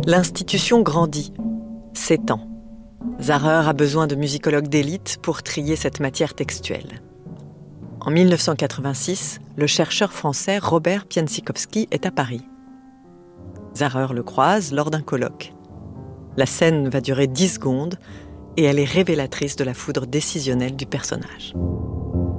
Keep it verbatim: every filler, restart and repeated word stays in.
L'institution grandit, s'étend. Zarer a besoin de musicologues d'élite pour trier cette matière textuelle. En mille neuf cent quatre-vingt-six, le chercheur français Robert Piancikowski est à Paris. Zarer le croise lors d'un colloque. La scène va durer dix secondes et elle est révélatrice de la foudre décisionnelle du personnage.